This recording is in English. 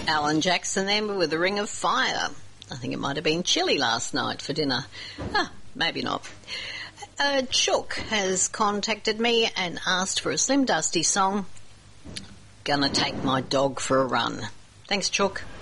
Alan Jackson then with a Ring of Fire. I think it might have been chili last night for dinner. Maybe not. Chook has contacted me and asked for a Slim Dusty song. Gonna take my dog for a run. Thanks, Chook.